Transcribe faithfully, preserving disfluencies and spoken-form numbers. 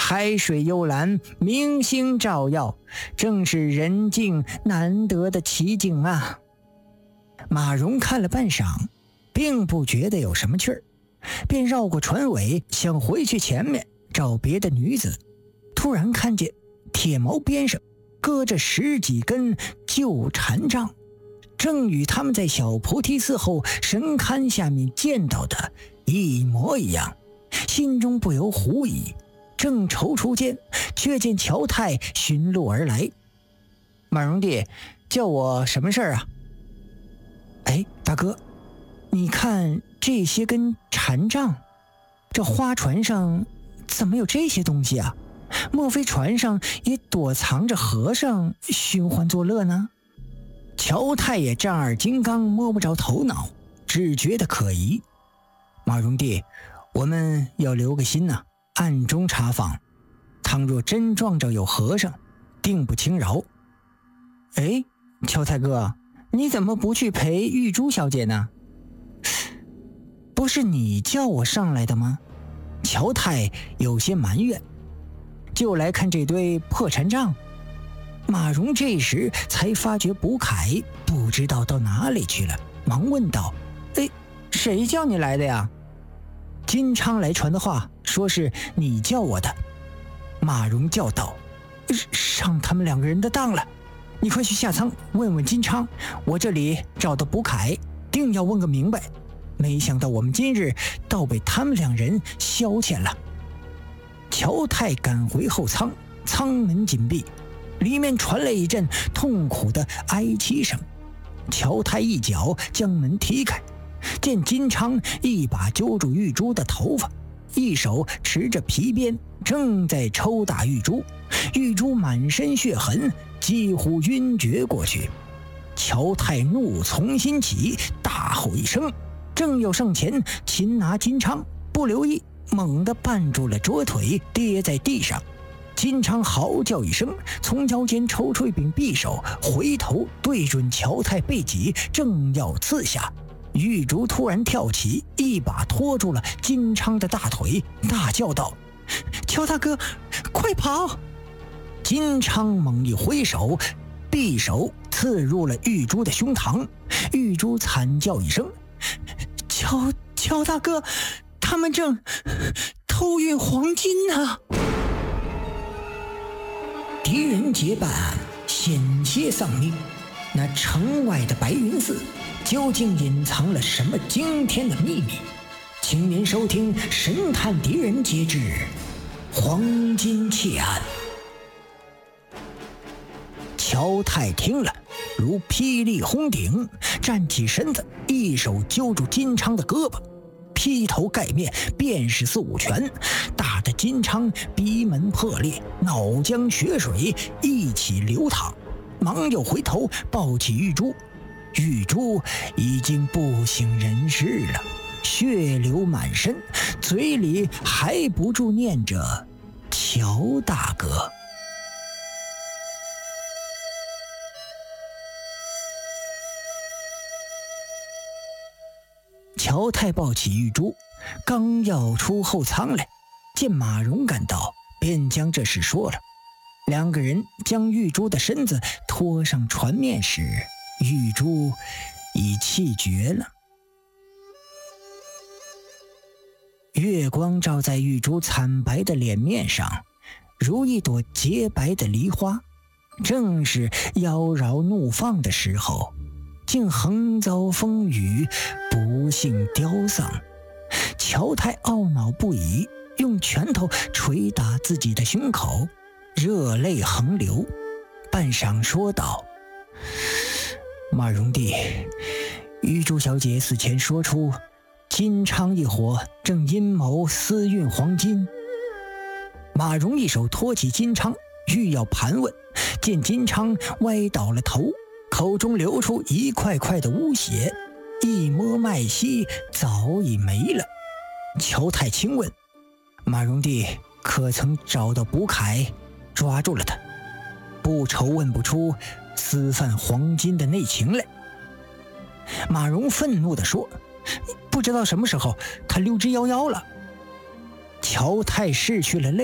海水幽蓝，明星照耀，正是人境难得的奇景啊。马蓉看了半晌，并不觉得有什么趣儿，便绕过船尾，想回去前面找别的女子。突然看见铁锚边上搁着十几根旧禅杖，正与他们在小菩提寺后神龛下面见到的一模一样，心中不由狐疑。正踌躇间，却见乔太寻路而来。马蓉弟，叫我什么事儿啊？哎，大哥，你看这些根禅杖，这花船上怎么有这些东西啊？莫非船上也躲藏着和尚寻欢作乐呢？乔太也丈二金刚，摸不着头脑，只觉得可疑。马蓉弟，我们要留个心呐、啊，暗中查访，倘若真撞着有和尚，定不轻饶。哎，乔太哥，你怎么不去陪玉珠小姐呢？不是你叫我上来的吗？乔太有些埋怨，就来看这堆破禅杖。马蓉这时才发觉卜凯不知道到哪里去了，忙问道：哎，谁叫你来的呀？金昌来传的话，说是你叫我的。马蓉叫道：上他们两个人的当了，你快去下舱问问金昌，我这里找到卜凯，定要问个明白。没想到我们今日倒被他们两人消遣了。乔太赶回后舱，舱门紧闭，里面传来一阵痛苦的哀泣声。乔太一脚将门踢开，见金昌一把揪住玉珠的头发，一手持着皮鞭，正在抽打玉珠。玉珠满身血痕，几乎晕厥过去。乔太怒从心起，大吼一声，正要上前擒拿金昌，不留意猛地绊住了桌腿，跌在地上。金昌嚎叫一声，从腰间抽出一柄匕首，回头对准乔太背脊，正要刺下。玉竹突然跳起，一把拖住了金昌的大腿，大叫道：乔大哥，快跑！金昌猛一挥手，匕首刺入了玉珠的胸膛。玉珠惨叫一声：乔乔大哥，他们正偷运黄金呢！狄仁杰办案，险些丧命。那城外的白云寺究竟隐藏了什么惊天的秘密？请您收听《神探狄仁杰之黄金窃案》。乔太听了如霹雳轰顶，站起身子，一手揪住金昌的胳膊，劈头盖面便是四五拳，打得金昌鼻门破裂，脑浆血水一起流淌，忙又回头抱起玉珠。玉珠已经不省人事了，血流满身，嘴里还不住念着乔大哥。乔太抱起玉珠，刚要出后舱来，见马蓉赶到，便将这事说了。两个人将玉珠的身子拖上船面时，玉珠已气绝了。月光照在玉珠惨白的脸面上，如一朵洁白的梨花。正是妖娆怒放的时候，竟横遭风雨，不幸凋丧。乔太懊恼不已，用拳头捶打自己的胸口，热泪横流，半晌说道：马蓉弟，玉珠小姐死前说出金昌一伙正阴谋私运黄金。马蓉一手托起金昌，欲要盘问，见金昌歪倒了头，口中流出一块块的污血，一摸脉息，早已没了。乔太轻问：马蓉弟可曾找到卜凯，抓住了他？不愁问不出私贩黄金的内情来。马蓉愤怒地说：不知道什么时候他溜之夭夭了。乔太拭去了泪